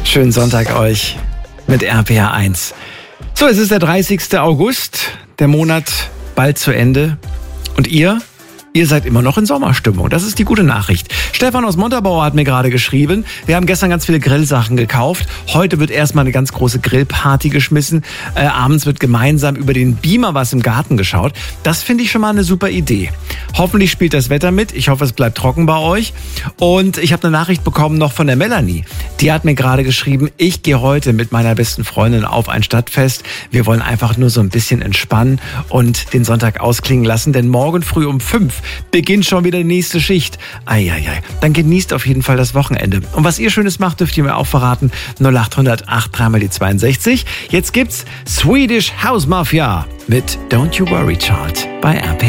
Schönen Sonntag euch mit RPR 1. So, es ist der 30. August, der Monat bald zu Ende. Und ihr seid immer noch in Sommerstimmung. Das ist die gute Nachricht. Stefan aus Montabaur hat mir gerade geschrieben, wir haben gestern ganz viele Grillsachen gekauft. Heute wird erstmal eine ganz große Grillparty geschmissen. Abends wird gemeinsam über den Beamer was im Garten geschaut. Das finde ich schon mal eine super Idee. Hoffentlich spielt das Wetter mit. Ich hoffe, es bleibt trocken bei euch. Und ich habe eine Nachricht bekommen noch von der Melanie. Die hat mir gerade geschrieben, ich gehe heute mit meiner besten Freundin auf ein Stadtfest. Wir wollen einfach nur so ein bisschen entspannen und den Sonntag ausklingen lassen, denn morgen früh um 5 beginnt schon wieder die nächste Schicht. Eieiei. Dann genießt auf jeden Fall das Wochenende. Und was ihr Schönes macht, dürft ihr mir auch verraten. 0800 83 die 62. Jetzt gibt's Swedish House Mafia mit Don't You Worry Child bei RPR.